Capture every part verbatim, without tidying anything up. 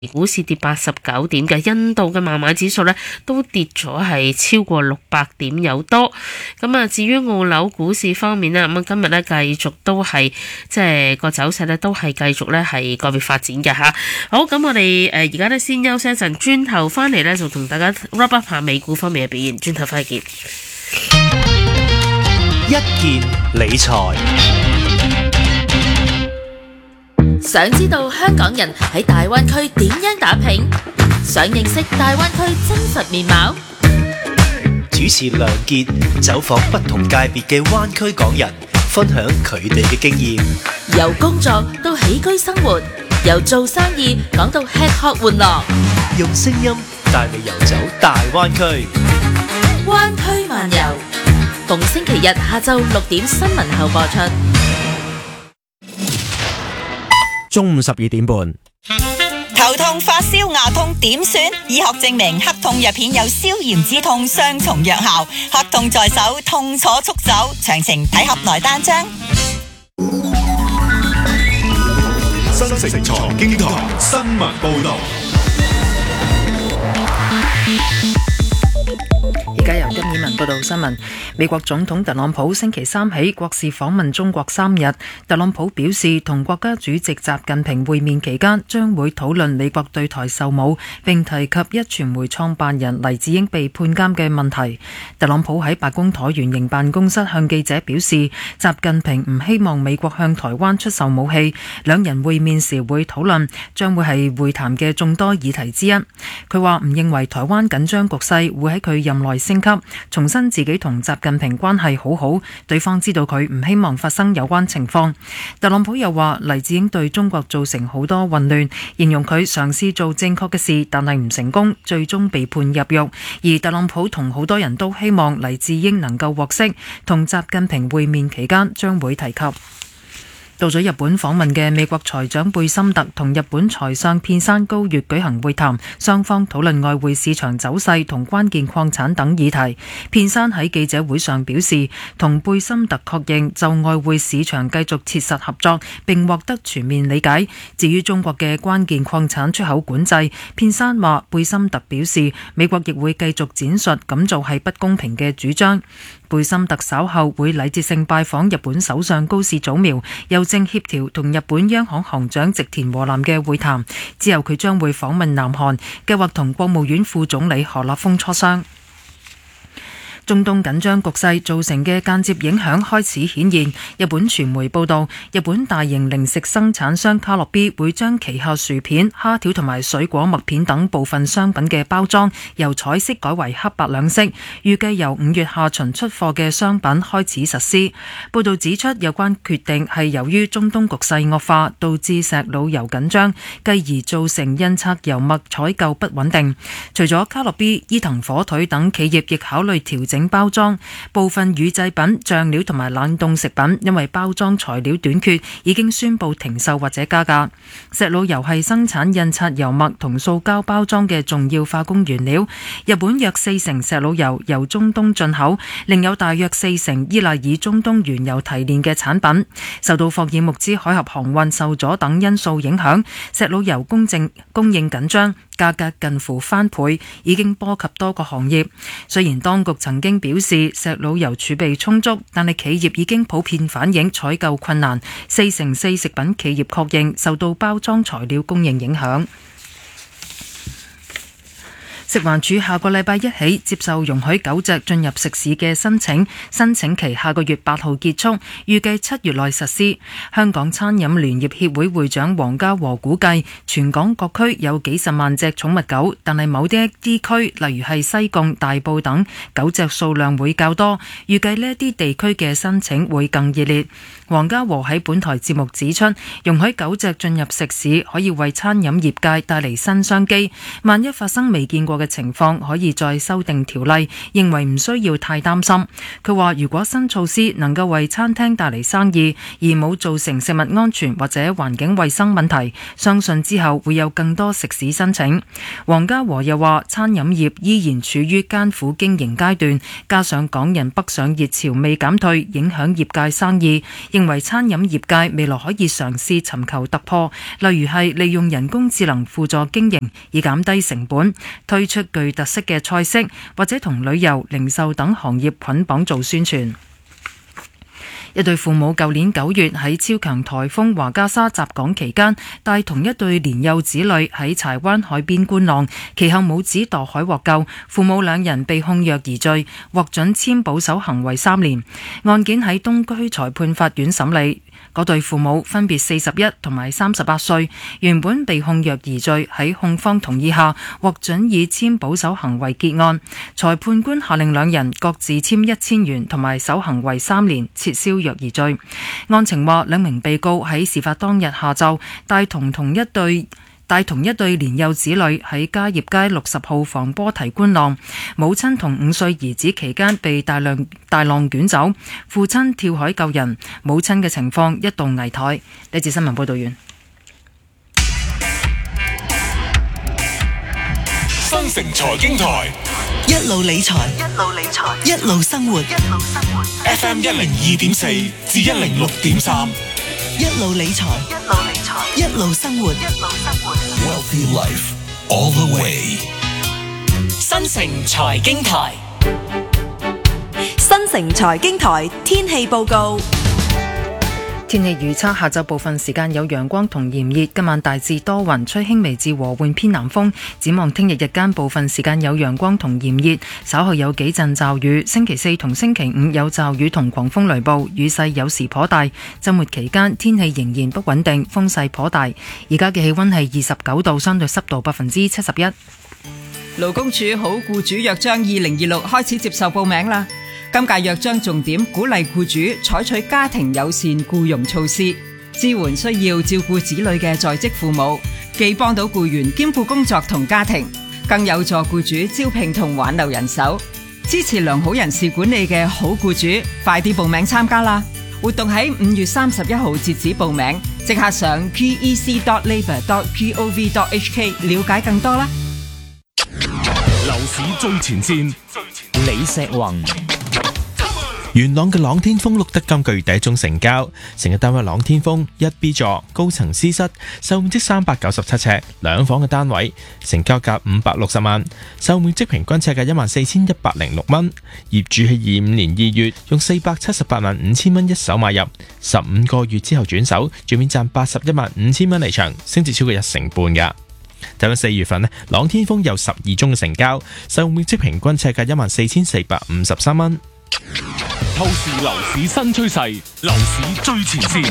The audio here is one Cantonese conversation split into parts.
股市跌八十九點嘅，印度嘅孟買指數呢都跌咗係超過六百點有多。咁啊，至於澳紐股市方面呢，咁啊今日呢繼續都係即係個走勢呢都係繼續呢係個別發展嘅吓。好，咁我哋誒而家呢先休息一陣，轉頭翻嚟呢就同大家 wrap up 下美股方面嘅表現。轉頭翻嚟見。 一件理財。 想知道香港人喺大灣區點樣打拼？想認識大灣區真實面貌？ 主持梁傑走訪不同界別嘅灣區港人，分享佢哋嘅經驗。 由工作到起居生活，由做生意講到吃喝玩樂， 用聲音帶你遊走大灣區。 灣區漫遊，逢星期日下晝六點新聞後播出。 中午十二點半。 頭痛、發燒、牙痛點算？醫學證明黑痛藥片有消炎止痛雙重藥效，黑痛在手，痛楚速走。詳情睇盒內單張。 新城財經台新聞報道。 而家由金以文報道新聞。美國總統特朗普星期三起國事訪問中國三日。特朗普表示，同國家主席習近平會面期間，將會討論美國對台售武，並提及壹傳媒創辦人黎智英被判監嘅問題。特朗普喺白宮橢圓形辦公室向記者表示，習近平唔希望美國向台灣出售武器。兩人會面時會討論，將會係會談嘅眾多議題之一。佢話唔認為台灣緊張局勢會喺佢任內升級，重申自己同習近平關係好好，對方知道佢唔希望發生有關情況。特朗普又話黎智英對中國造成好多混亂，形容佢嘗試做正確嘅事，但係唔成功，最終被判入獄。而特朗普同好多人都希望黎智英能夠獲釋，同習近平會面期間將會提及。到咗日本訪問嘅美國財長貝森特同日本財相片山高月舉行會談，雙方討論外匯市場走勢同關鍵礦產等議題。片山喺記者會上表示，同貝森特確認就外匯市場繼續切實合作，並獲得全面理解。至於中國嘅關鍵礦產出口管制，片山話貝森特表示，美國亦會繼續展述咁做係不公平嘅主張。貝森特稍後會禮節性拜訪日本首相高市早苗，又正協調同日本央行行長植田和男嘅會談。之後佢將會訪問南韓，計劃同國務院副總理何立峰磋商。中東緊張局勢造成嘅間接影響開始顯現。日本傳媒報道，日本大型零食生產商卡樂 B 會將旗下薯片、蝦條同埋水果麥片等部分商品嘅包裝由彩色改為黑白兩色，預計由五月下旬出貨嘅商品開始實施。報道指出，有關決定係由於中東局勢惡化，導致石榴油緊張，繼而造成印刷油墨採購不穩定。除咗卡樂 B、伊藤火腿等企業亦考慮調整包裝，部分乳製品、醬料同埋冷凍食品因為包裝材料短缺，已經宣布停售或者加價。石榴油係生產印刷油墨同塑膠包裝嘅重要化工原料。日本約四成石榴油由中東進口，另有大約四成依賴以中東原油提煉嘅產品。受到霍爾木茲海峽航運受阻等因素影響，石榴油供應供應緊張，價格近乎翻倍，已經波及多個行業。雖然當局曾經表示石榴油儲備充足，但係企業已經普遍反映採購困難。四成四食品企業確認受到包裝材料供應影響。食環署下個禮拜一起接受容許狗隻進入食肆嘅申請，申請期下個月八號結束，預計七月內實施。香港餐飲聯業協會會長黃家和估計，全港各區有幾十萬隻寵物狗，但係某啲一啲區，例如係西貢、大埔等，狗隻數量會較多，預計呢一啲地區嘅申請會更熱烈。黃家和喺本台節目指出，容許狗隻進入食肆可以為餐飲業界帶嚟新商機，萬一發生未見過嘅情況可以再修訂條例，認為唔需要太擔心。佢話如果新措施能夠為餐廳帶嚟生意，而冇造成食物安全或者環境衛生問題，相信之後會有更多食肆申請。黃家和又話餐飲業依然處於艱苦經營階段，加上港人北上熱潮未減退，影響業界生意，認為餐飲業界未來可以嘗試尋求突破，例如係利用人工智能輔助經營，以減低成本，推出具特色嘅菜式，或者同旅遊、零售等行業捆綁做宣傳。一對父母舊年九月喺超強颱風華加莎襲港期間，帶同一對年幼子女喺柴灣海邊觀浪，其後母子墮海獲救，父母兩人被控虐兒罪，獲准簽保守行為三年。案件喺東區裁判法院審理。嗰對父母分別四十一同埋三十八歲，原本被控虐兒罪，喺控方同意下獲准以簽保守行為結案。裁判官下令兩人各自簽一千元同埋守行為三年，撤銷虐兒罪。案情話兩名被告喺事發當日下晝帶同同一對帶同一對年幼子女喺嘉業街六十號防波堤觀浪，母親同五歲兒子期間被大量大浪捲走，父親跳海救人，母親嘅情況一度危殆。呢節新聞報道完。 新城財經台一路理財，一路理財，一路生活，一路生活。 F M 一零二點四至一零六點三， 一路理財，一路理財，一路生活，一路生活。 Wealthy Life all the way。 新城財經台，新城財經台天氣報告。 天氣預測，下晝部分時間有陽光同炎熱，今晚大致多雲，吹輕微至和緩偏南風。展望聽日日間部分時間有陽光同炎熱，稍後有幾陣驟雨。星期四同星期五有驟雨同狂風雷暴，雨勢有時頗大。週末期間天氣仍然不穩定，風勢頗大。而家嘅氣溫係二十九度，相對濕度百分之七十一。 勞工處好僱主約章二零二六開始接受報名啦。今屆約章重點鼓勵僱主採取家庭友善僱傭措施，支援需要照顧子女嘅在職父母，既幫到僱員兼顧工作同家庭，更有助僱主招聘同挽留人手，支持良好人事管理嘅好僱主，快啲報名參加啦！活動喺五月三十一號截止報名，即刻上 p e c dot labour dot gov dot h k 了解更多啦！ 樓市最前線， 李石宏。元朗嘅朗天峰錄得今個月第一宗成交，成日單位朗天峰一 B 座高層私室，售面積三百九十七尺，兩房嘅單位，成交價五百六十萬，售面積平均尺價一萬四千一百零六蚊。業主喺二五年二月用四百七十八萬五千蚊一手買入，十五個月之後轉手，最面賺八十一萬五千蚊離場，升至超過一成半㗎。睇翻四月份呢，朗天峰有十二宗嘅成交，售面積平均尺價一萬四千四百五十三蚊。 透視樓市新趨勢，樓市最前線。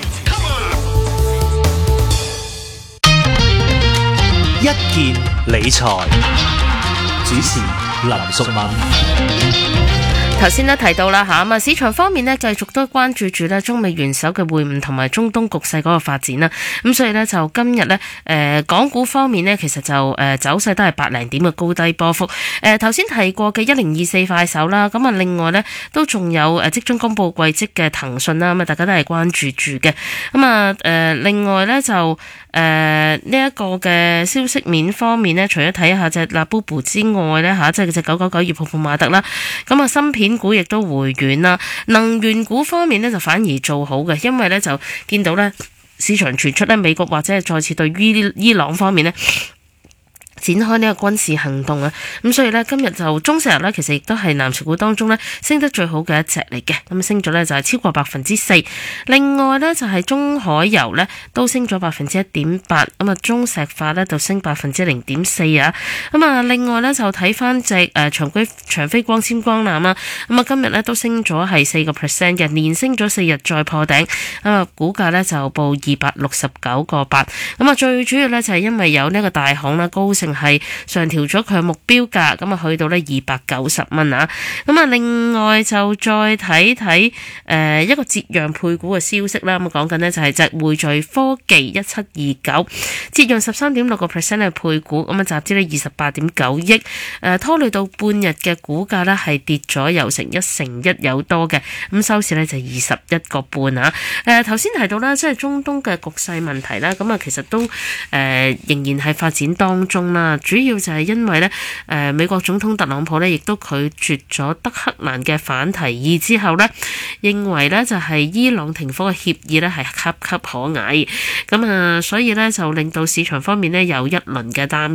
一件理財，主持林淑敏。 頭先咧提到啦嚇，咁啊市場方面咧繼續都關注住咧中美元首嘅會晤同埋中東局勢嗰個發展啦。咁所以咧就今日咧誒港股方面咧其實就誒走勢都係百零點嘅高低波幅。誒頭先提過嘅一零二四快手啦，咁啊另外咧都仲有誒即將公布季績嘅騰訊啦，咁啊大家都係關注住嘅。咁啊誒另外咧就誒呢一個嘅消息面方面咧，除咗睇下隻 Labubu 之外咧嚇，即係隻九九九葉泡泡瑪特啦，咁啊芯片股亦都回軟啦，能源股方面呢就反而做好嘅，因為呢就見到呢市場傳出呢美國或者係再次對於伊朗方面呢展開呢個軍事行動啊，咁所以呢，今日就中石油呢其實亦都係藍籌股當中呢升得最好嘅一隻嚟嘅，咁升咗呢就係超過百分之四。另外呢，就係中海油呢都升咗百分之一點八，咁啊中石化呢就升百分之零點四啊，咁啊另外呢，就睇翻隻誒長飛長飛光纖光纜啦，咁啊今日呢都升咗係四個 percent 嘅，連升咗四日再破頂，咁啊股價呢就報二百六十九個八，咁啊最主要呢，就係因為有呢個大行啦高盛係上調咗佢嘅目標價，咁啊去到呢二百九十蚊啊。咁啊，另外就再睇睇誒一個折讓配股嘅消息啦。咁講緊呢就係隻匯聚科技一七二九折讓十三點六個 percent 嘅配股，咁啊集資呢二十八點九億，誒拖累到半日嘅股價呢係跌咗有成一成一有多嘅，咁收市呢就二十一個半啊。誒頭先提到啦，即係中東嘅局勢問題啦，咁啊其實都誒、呃、仍然係發展當中啦。主要就係因為咧誒、呃、美國總統特朗普咧亦都拒絕咗德黑蘭嘅反提議之後咧，認為咧就係伊朗停火嘅協議咧係岌岌可危，咁啊所以咧就令到市場方面咧有一輪嘅擔